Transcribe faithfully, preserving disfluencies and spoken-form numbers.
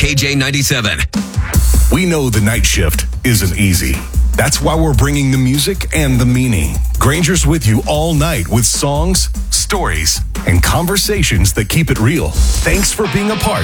K J ninety-seven. We know the night shift isn't easy. That's why we're bringing the music and the meaning. Granger's with you all night with songs, stories, and conversations that keep it real. Thanks for being a part